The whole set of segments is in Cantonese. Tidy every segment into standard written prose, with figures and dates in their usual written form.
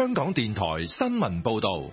香港電台新聞報道。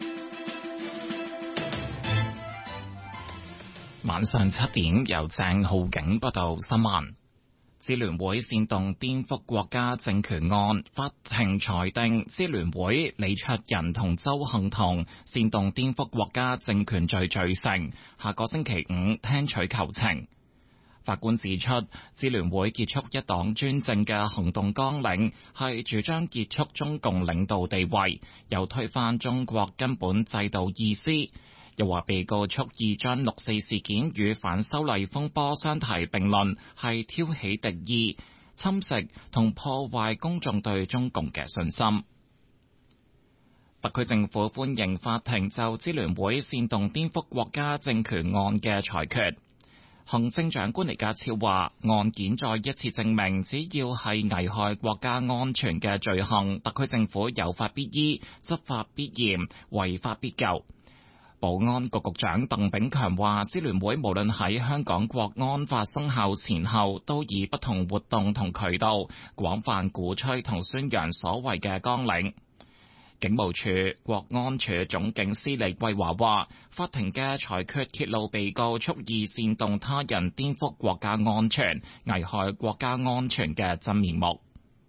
晚上7點，由鄭浩景報道新聞。支聯會煽動顛覆國家政權案，法庭裁定支聯會李卓人同鄒幸彤煽動顛覆國家政權罪罪成，下個星期5聽取求情。法官指出，支聯會結束一黨專政嘅行動綱領係主張結束中共領導地位，又推翻中國根本制度意思。又話被告蓄意將六四事件與反修例風波相提並論，係挑起敵意、侵蝕同破壞公眾對中共嘅信心。特區政府歡迎法庭就支聯會煽動顛覆國家政權案嘅裁決。行政長官李家超話，案件再一次證明，只要係危害國家安全嘅罪行，特區政府有法必依、執法必嚴、違法必究。保安局局長鄧炳強話，支聯會無論喺香港國安法生效前後，都以不同活動同渠道廣泛鼓吹同宣揚所謂嘅綱領。警務處國安處總警司李桂華話，法庭嘅裁決揭露被告蓄意煽動他人顛覆國家安全、危害國家安全嘅真面目。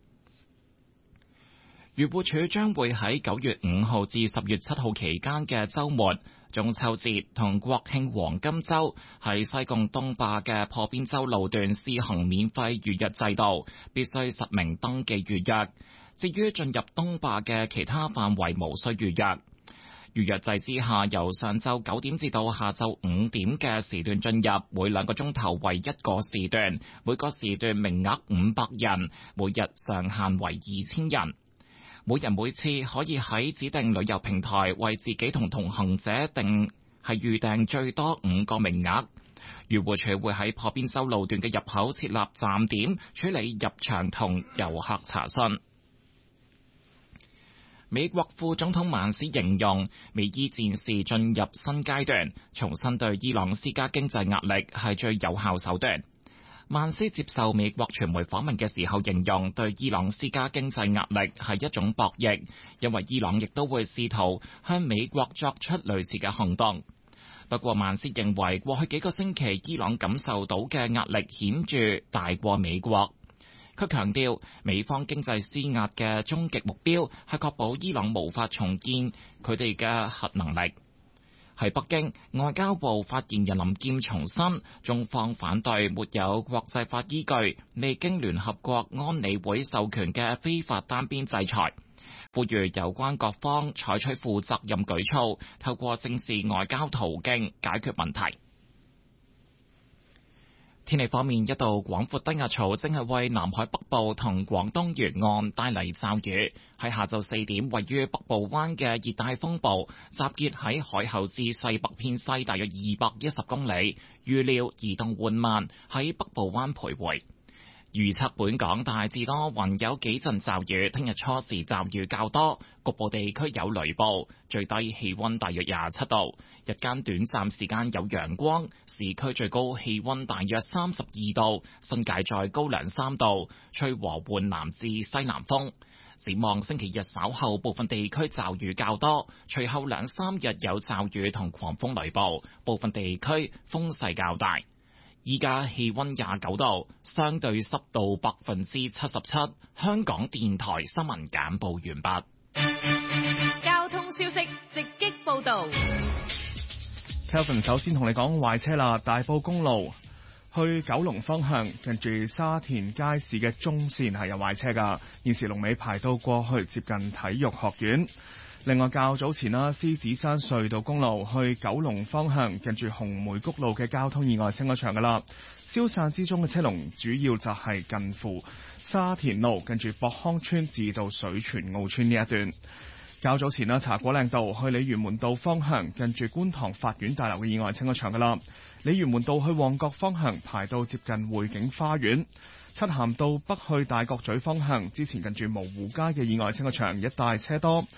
漁護署將會喺9月5號至10月7號期間嘅週末、中秋節同國慶黃金週，喺西貢東壩嘅破邊洲路段試行免費預約制度，必須實名登記預約。至於進入東壩嘅其他範圍，無需預約。預約制之下，由上晝9點至到下晝5點嘅時段進入，每2個鐘頭為1個時段，每個時段名額500人，每日上限為2000人。每人每次可以喺指定旅遊平台為自己同同行者預訂最多5個名額。漁護署會喺破邊洲路段嘅入口設立站點，處理入場同遊客查詢。美國副總統曼斯形容美伊戰事進入新階段，重新對伊朗施加經濟壓力係最有效手段。曼斯接受美國傳媒訪問嘅時候形容，對伊朗施加經濟壓力係一種博弈，因為伊朗亦都會試圖向美國作出類似嘅行動。不過曼斯認為過去幾個星期伊朗感受到嘅壓力顯著大過美國。佢強調美方經濟施壓嘅終極目標係確保伊朗無法重建佢哋嘅核能力。喺北京，外交部發言人林劍重申，中方反對沒有國際法依據、未經聯合國安理會授權嘅非法單邊制裁，呼籲有關各方採取負責任舉措，透過正式外交途徑解決問題。天氣方面，一道廣闊低壓槽正係為南海北部同廣東沿岸帶嚟驟雨。喺下晝4點，位於北部灣嘅熱帶風暴集結喺海口至西北偏西大約210公里，預料移動緩慢，喺北部灣徘徊。預測本港大致多雲，有幾陣驟雨。聽日初時驟雨較多，局部地區有雷暴。最低氣溫大約27度，日間短暫時間有陽光。市區最高氣溫大約32度，新界再高2-3度。吹和緩南至西南風。展望星期日稍後部分地區驟雨較多，隨後2-3日有驟雨同狂風雷暴，部分地區風勢較大。依家氣溫29度，相對濕度77%。香港電台新聞簡報完畢。 交通消息直擊報道。 Kelvin 首先同你講壞車啦，大埔公路去九龍方向，近住沙田街市嘅中線係有壞車噶，現時龍尾排到過去接近體育學院。另外較早前啦，獅子山隧道公路去九龍方向，近住紅梅谷路嘅交通意外清咗場噶啦，消散之中嘅車龍主要就係近乎沙田路近住博康村至到水泉澳村呢一段。較早前啦，茶果嶺道去鯉魚門道方向，近住觀塘法院大樓嘅意外清咗場噶啦，鯉魚門道去旺角方向排到接近匯景花園。漆咸道北去大角咀方向，之前近住蕪湖街嘅意外清咗場，一帶車多。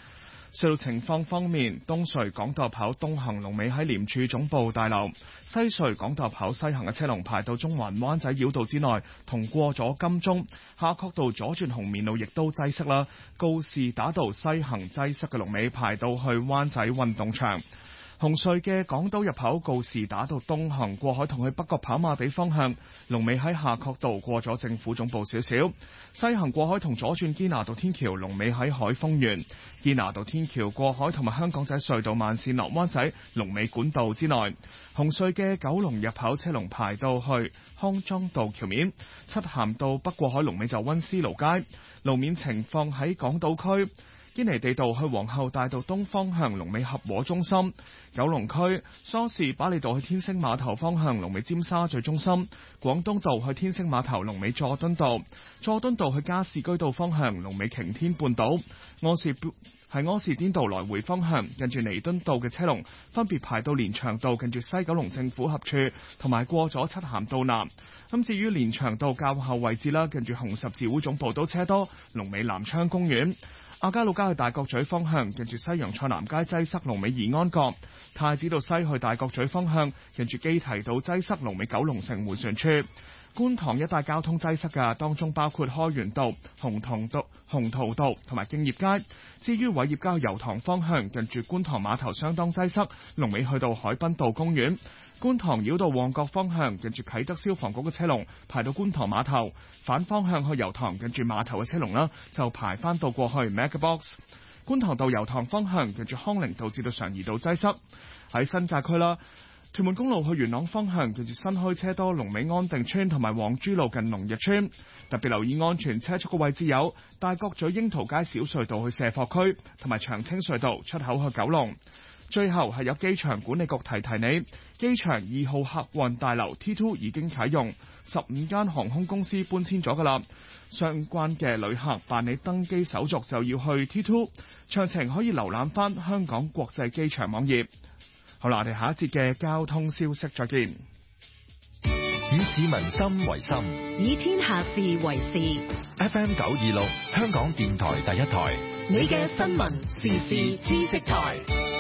隧道情況方面，東隧港島入口東行龍尾喺廉署總部大樓，西隧港島入口西行嘅車龍排到中環灣仔繞道之內，同過咗金鐘。夏慤道左轉紅棉路亦都擠塞啦，告士打道西行擠塞嘅龍尾排到去灣仔運動場。紅隧嘅港島入口告士打道東行過海同去北角跑馬地方向，龍尾喺夏慤道過咗政府總部少少；西行過海同左轉堅拿道天橋，龍尾喺海豐園。堅拿道天橋過海同埋香港仔隧道慢線落灣仔，龍尾管道之內。紅隧嘅九龍入口車龍排到去康莊道橋面，漆咸道北過海龍尾就溫思勞街。路面情況喺港島區。堅尼地道去皇后大道東方向龍尾合和中心，九龍區梳士巴利道去天星碼頭方向龍尾尖沙咀中心，廣東道去天星碼頭龍尾佐敦道，佐敦道去加士居道方向龍尾擎天半島，柯士甸道來回方向近住彌敦道嘅車龍分別排到連翔道近住西九龍政府合署，同埋過咗漆咸道南。咁至於連翔道較後位置啦，近住紅十字會總部都車多，龍尾南昌公園。亞皆老街去大角咀方向，近住西洋菜南街擠塞，龍尾怡安閣；太子道西去大角咀方向，近住基提道擠塞，龍尾九龍城迴旋處。觀塘一帶交通擠塞嘅，當中包括開源道、鴻圖道同埋敬業街。至於偉業街去油塘方向，近住觀塘碼頭相當擠塞，龍尾去到海濱道公園。觀塘繞道旺角方向，近住啟德消防局嘅車龍排到觀塘碼頭，反方向去油塘，近住碼頭嘅車龍啦，就排翻到過去 MegaBox。觀塘道油塘方向，近住康寧道至到常怡道擠塞。喺新界區啦，屯門公路去元朗方向，近住新墟車多，龍尾安定村同埋黃珠路近龍日村。特別留意安全車速嘅位置有大角咀櫻桃街小隧道去卸貨區，同埋長青隧道出口去九龍。最後係有機場管理局提你，機場2號客運大樓 T2 已經啟用，15間航空公司搬遷咗㗎啦。相關嘅旅客辦理登機手續就要去 T2， 詳情可以瀏覽翻香港國際機場網頁。好啦，我哋下一節嘅交通消息再見。 以市民心為心， 以天下事為事。 FM 926香港電台第一台， 你嘅新聞時事知識台。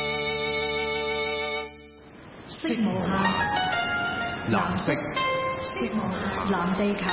色無限，藍色，色無限，藍地球。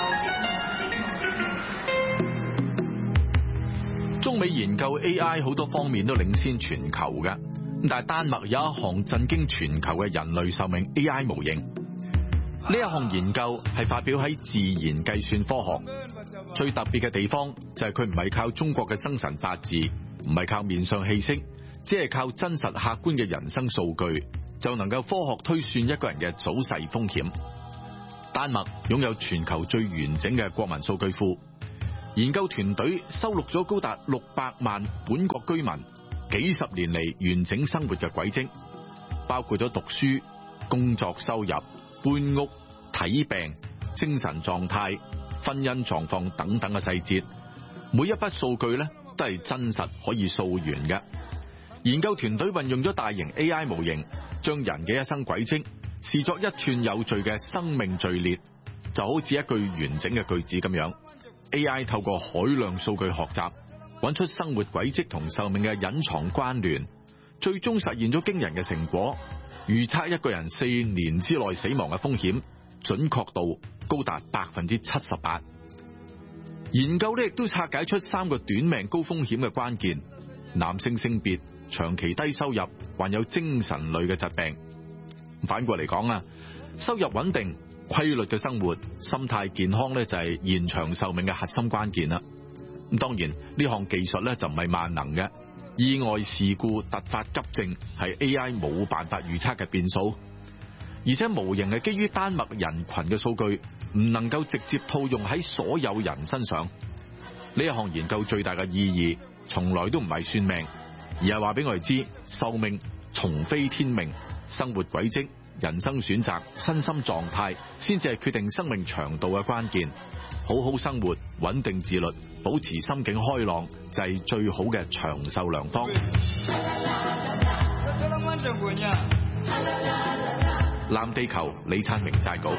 中美研究 AI 好多方面都領先全球嘅，但係丹麥有一項震驚全球嘅人類壽命 AI 模型。呢一項研究係發表喺《自然計算科學》，最特別嘅地方就係佢唔係靠中國嘅生辰八字，唔係靠面上氣息，只係靠真實客觀嘅人生數據，就能夠科學推算一個人嘅早逝風險。丹麥擁有全球最完整嘅國民數據庫，研究團隊收錄咗高達600萬本國居民幾十年嚟完整生活嘅軌跡，包括咗讀書、工作收入、搬屋、睇病、精神狀態、婚姻狀況等等嘅細節，每一筆數據咧都係真實可以溯源嘅。研究團隊運用咗大型 AI 模型，將人嘅一生軌跡視作一串有序嘅生命序列，就好似一句完整嘅句子咁樣。AI 透過海量數據學習，揾出生活軌跡同壽命嘅隱藏關聯，最終實現咗驚人嘅成果。預測一個人4年之內死亡嘅風險，準確度高達78%。研究亦都拆解出3個短命高風險嘅關鍵：男性性別、長期低收入、患有精神類嘅疾病。反過嚟講啊，收入穩定、規律嘅生活、心態健康咧就係延長壽命嘅核心關鍵啦。咁當然呢項技術咧就唔係萬能嘅。意外事故突發急症係 AI 冇辦法預測嘅變數，而且模型係基於丹麥人群嘅數據，唔能夠直接套用喺所有人身上。呢一項研究最大嘅意義，從來都唔係算命，而係話俾我哋知，壽命從非天命，生活軌跡、人生選擇、身心狀態，先至係決定生命長度嘅關鍵。好好生活，穩定自律，保持心境開朗，就係最好嘅長壽良方。藍地球李燦明撰稿。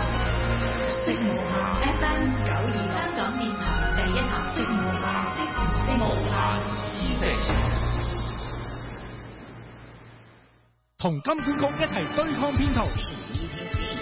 FM 92香港電台第一台，無限知識。 同金管局一齊對抗騙徒。